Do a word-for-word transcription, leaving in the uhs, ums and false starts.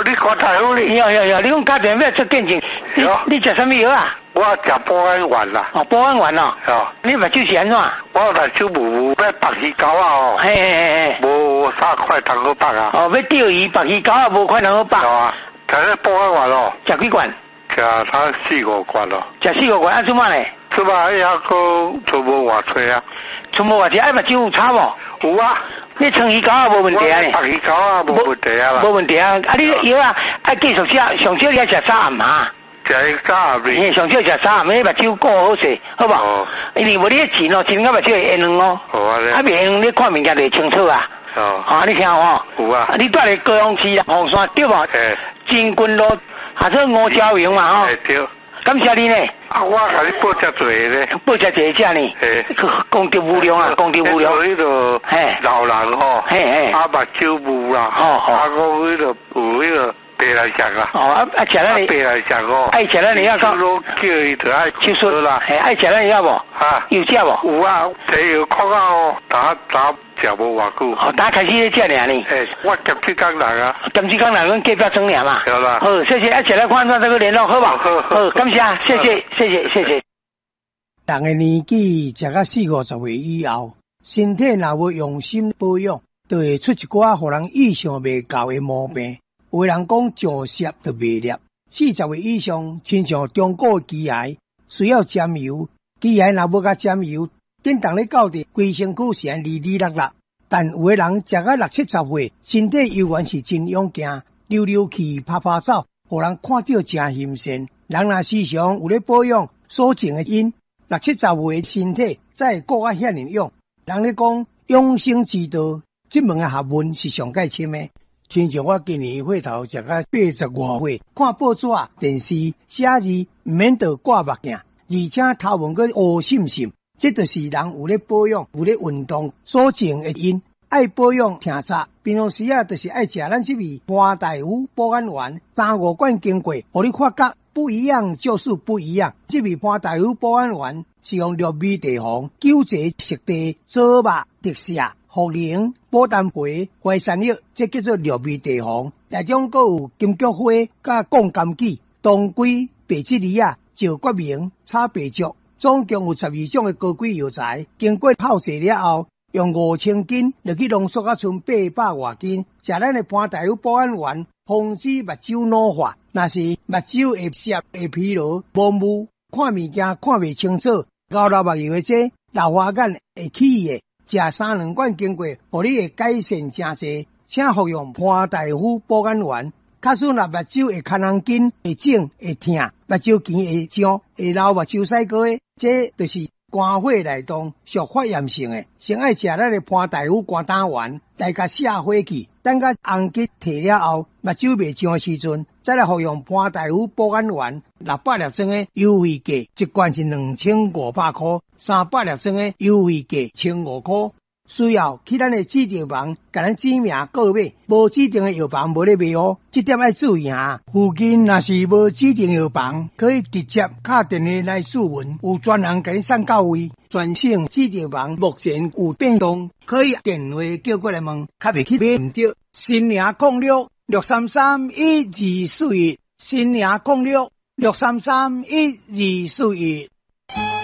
哦，你看大夫哩？ 有有有，你讲家庭要出见证，你你食什么药啊？ 我食保安丸啦。 哦，保安丸哦。 哦。 你目睭是安怎？ 我目睭无要白鱼膏啊哦。 嘿嘿嘿。 无三块通好白啊。 哦，要钓鱼白鱼膏啊，无块通好白。 有啊，食那保安丸哦。 食几罐？ 食他四五罐咯。 食四五罐啊？做嘛咧？ 做嘛？还个出无外吹啊？ 出无外吹，爱目睭有差无？ 有啊。 你撑鱼膏啊，无问题啊咧。 白鱼膏啊，无问题啊啦。 无问题啊，啊你药啊，爱继续食，上少你爱食早暗嘛。 食早暗哩。 嘿，上少食早暗，你目睭顾好势，好无？哦。因为无你钱哦，钱到目睭会炎哦。 好啊咧。 啊，袂炎，你看物件就会清楚啊。 哦。 啊，你听有哦。 有啊。 你住咧高雄市啦，红山对无？ 嘿。 金军路，下做五角营嘛吼。 嘿对。 感谢你呢。 啊，我甲你报遮济咧。 报遮济遮呢？ 嘿。 功德无量啊，功德无量。 迄个嘿。 老人吼。 嘿嘿。 啊，目睭雾啦。 吼吼。 啊，我迄个有迄个白来食啊。 哦，啊啊，食咱白来食哦。 爱食咱药讲。 叫伊就爱就说啦。 嘿，爱食咱药无？ 哈。 有食无？ 有啊，摕药靠啊哦，打打食无偌久。 哦，打开始咧食尔呢。 嘿，我兼职工人啊。 兼职工人，阮隔壁庄尔嘛。 对啦。 好，谢谢，啊，食了看怎这个联络好不好？ 好， 好，感谢，谢谢，谢谢，谢谢。 人的年纪食到四五十岁以后，身体若无用心保养，就会出一寡互人意想袂到的毛病。有人讲上摄就袂裂，四十岁以上，亲像中国肌癌，需要沾油。肌癌若无甲沾油，等当咧到底，规身躯是安哩哩啦啦。但有的人食到六七十岁，身体依然是真勇健，溜溜气、拍拍走，互人看到真新鲜。人若时常有咧保养所种的因。六七十岁的身体，才会顾啊遐尼勇。人咧讲养生之道，这门的学问是上界深的。亲像我今年岁头食到八十外岁，看报纸、电视写字，毋免得挂目镜，而且头毛个乌闪闪，这就是人有咧保养、有咧运动所种的因。爱保养听早，平常时啊，就是爱食咱这味花大夫保安丸，三五罐经过，互你发觉。不一样就是不一样。这味潘大夫保安丸是用绿米地黄、九节熟地、左肉、特下、茯苓、保丹皮、淮山药，这叫做绿米地黄。内中还有金菊花、甲贡柑杞、当归、白吉梨啊、石决明、炒白粥，总共有十二种的高贵药材。经过泡制了后，用五千斤落去浓缩啊，剩八百外斤。食咱的潘大夫保安丸，防止目睭老化。若是目睭会涩、会疲劳、模糊，看物件看袂清楚，高老目睭的这老花眼会起的，食三两罐经过，互你会改善真侪。请服用潘大夫保安丸。假使若目睭会看人紧、会肿、会痛，目睭前会肿、会流目睭屎膏的，这就是肝火内动属发炎性的，先爱食咱的潘大夫肝胆丸来甲下火气。等甲红吉退了后，目睭袂肿的时阵，再来服用潘大夫保安丸六百粒装的优惠价，一罐是两千五百块，三百粒装的优惠价千五块。需要去咱的指定房，甲咱指名购买，无指定的药房无咧卖哦，这点要注意哈。附近若是无指定药房，可以直接打电话来询问，有专人甲你送到位。全省指定房目前有变动，可以电话叫过来问，较袂去买唔着。新营控六六三三一二四一，新营控六六三三一二四一。